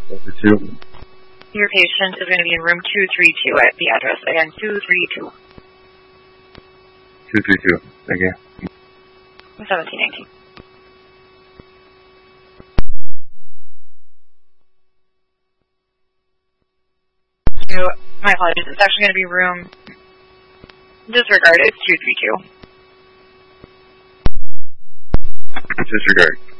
Over 2. Your patient is going to be in room 232 at the address. Again, 232. 232. Thank you. 1719. My apologies. It's actually going to be room... Disregard. It's 232. Disregard.